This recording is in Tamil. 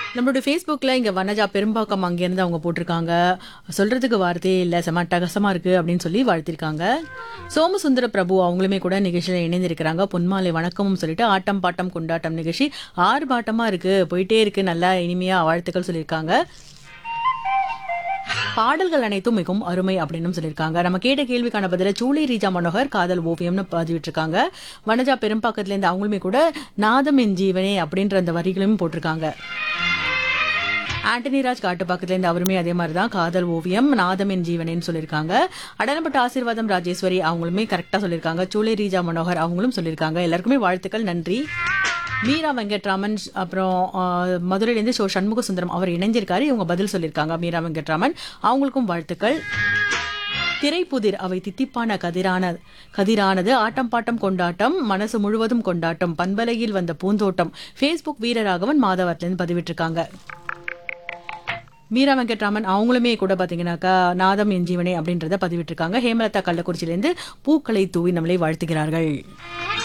நம்மளுடைய Facebookல இங்க வனஜா பெரும்பாக்கம் அங்கேருந்து அவங்க போட்டிருக்காங்க. சொல்றதுக்கு வார்த்தையே இல்ல. செம அட்டகாசமா இருக்கு அப்படின்னு சொல்லி வாழ்த்திருக்காங்க. சோமசுந்தர பிரபு அவங்களுமே கூட நிகழ்ச்சியில இணைந்திருக்கிறாங்க. பொன்மாலை வணக்கமும் சொல்லிட்டு ஆட்டம் பாட்டம் கொண்டாட்டம் நிகழ்ச்சி ஆர்ப்பாட்டமா இருக்கு. போயிட்டே இருக்கு. நல்லா இனிமையா வாழ்த்துக்கள் சொல்லியிருக்காங்க. பாடல்கள் அனைத்தும் மிகவும் அருமை அப்படின்னு சொல்லியிருக்காங்க. நம்ம கேட்ட கேள்விக்கான பதில சூளை ரீஜா மனோகர் காதல் ஓவியம்னு பதிவிட்டிருக்காங்க. வனஜா பெரும்பாக்கத்துல இருந்து அவங்களுமே கூட நாதம் என் ஜீவனே அப்படின்ற அந்த வரிகளையும் போட்டிருக்காங்க. ஆண்டனி ராஜ் காட்டுப்பாக்கத்துல இருந்து அவருமே அதே மாதிரி தான் காதல் ஓவியம் நாதம் என் ஜீவனேன்னு சொல்லியிருக்காங்க. அடனப்பட்ட ஆசீர்வாதம் ராஜேஸ்வரி அவங்களுமே கரெக்டா சொல்லியிருக்காங்க. சூளை ரீஜா மனோகர் அவங்களும் சொல்லியிருக்காங்க. எல்லாருக்குமே வாழ்த்துக்கள், நன்றி. மீரா வெங்கட்ராமன் அப்புறம் மதுரையிலேருந்து சண்முக சுந்தரம் அவர் இணைஞ்சிருக்காரு. இவங்க பதில் சொல்லியிருக்காங்க. மீரா வெங்கட்ராமன் அவங்களுக்கும் வாழ்த்துக்கள். திரைப்புதிர் அவை தித்திப்பான கதிரானது ஆட்டம் பாட்டம் கொண்டாட்டம் மனசு முழுவதும் கொண்டாட்டம் பண்பலையில் வந்த பூந்தோட்டம் ஃபேஸ்புக் வீரராகவன் மாதவத்திலிருந்து பதிவிட்டிருக்காங்க. மீரா வெங்கட்ராமன் அவங்களுமே கூட பாத்தீங்கன்னாக்கா நாதம் என் ஜீவனே அப்படின்றத பதிவிட்டிருக்காங்க. ஹேமலதா கள்ளக்குறிச்சியிலேருந்து பூக்களை தூவி நம்மளை வாழ்த்துகிறார்கள்.